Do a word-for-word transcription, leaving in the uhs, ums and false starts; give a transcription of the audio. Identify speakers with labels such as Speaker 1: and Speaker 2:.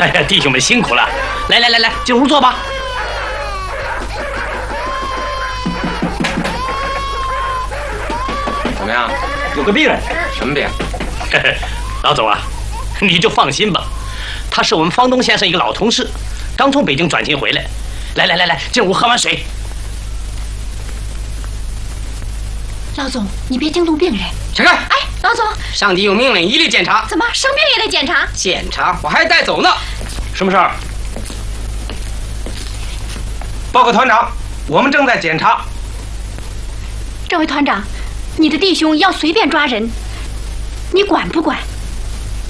Speaker 1: 哎呀，弟兄们辛苦了！来来来来，进屋坐吧。
Speaker 2: 怎么样？
Speaker 1: 有个病人。
Speaker 2: 什么病？
Speaker 1: 老总啊，你就放心吧，他是我们方东先生一个老同事，刚从北京转勤回来。来来来来，进屋喝碗水。
Speaker 3: 老总，你别惊动病人。
Speaker 2: 起开！
Speaker 3: 哎，老总，
Speaker 2: 上级有命令，一律检查。
Speaker 3: 怎么生病也得检查？
Speaker 2: 检查？我还带走呢。
Speaker 4: 什么事儿？报告团长，我们正在检查。
Speaker 3: 这位团长，你的弟兄要随便抓人，你管不管？